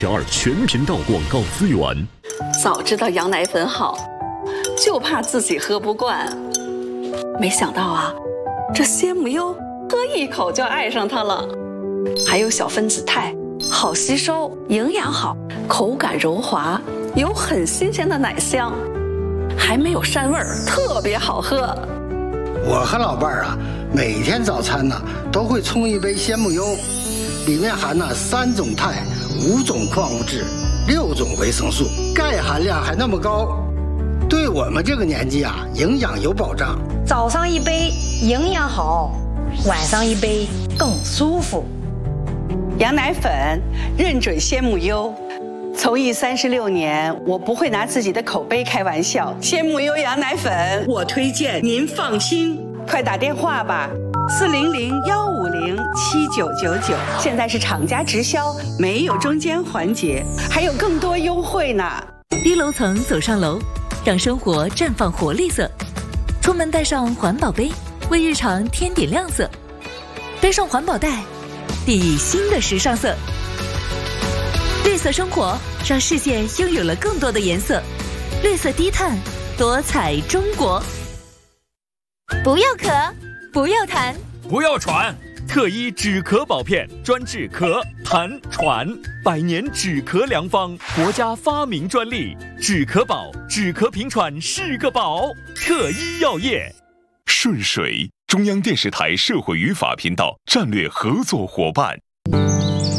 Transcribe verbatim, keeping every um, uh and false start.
二全频道广告资源。 早知道羊奶粉好，就怕自己喝不惯。没想到啊，这鲜母优喝一口就爱上它了。还有小分子肽，好吸收，营养好，口感柔滑，有很新鲜的奶香，还没有膻味儿，特别好喝。 我和老伴儿啊，每天早餐呢都会冲一杯鲜母优，里面含了三种肽、五种矿物质、六种维生素，钙含量还那么高，对我们这个年纪啊，营养有保障。 早上一杯营养好，晚上一杯更舒服。 羊奶粉认准鲜母优，从艺三十六年，我不会拿自己的口碑开玩笑。鲜母优羊奶粉，我推荐，您放心。快打电话吧，四零零幺五零七九九九。现在是厂家直销，没有中间环节，还有更多优惠呢。 低楼层走上楼，让生活绽放活力色。出门带上环保杯，为日常添点亮色。背上环保袋，熨以新的时尚色。绿色生活让世界拥有了更多的颜色，绿色低碳，多彩中国。 不要咳， 不要痰， 不要喘，特医止咳宝片专治咳、痰、喘，百年止咳良方，国家发明专利，止咳宝，止咳平喘是个宝。特医药业。 顺水，中央电视台社会与法频道战略合作伙伴。